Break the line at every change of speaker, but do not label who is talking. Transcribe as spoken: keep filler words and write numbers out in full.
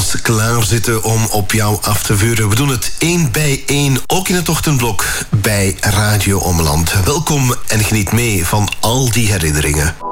ons klaarzitten om op jou af te vuren. We doen het één bij één, ook in het ochtendblok bij Radio Ommeland. Welkom en geniet mee van al die herinneringen.